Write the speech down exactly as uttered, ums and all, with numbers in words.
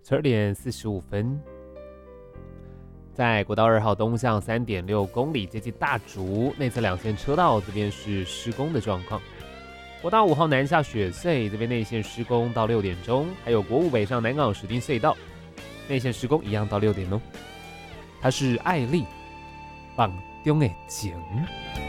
十二点四十五分，在国道二号东向三点六公里，接近大竹内侧两线车道，这边是施工的状况。国道五号南下雪隧，这边内线施工到六点钟，还有国五北上南港石碇隧道内线施工一样到六点哦。它是爱丽榜中的情。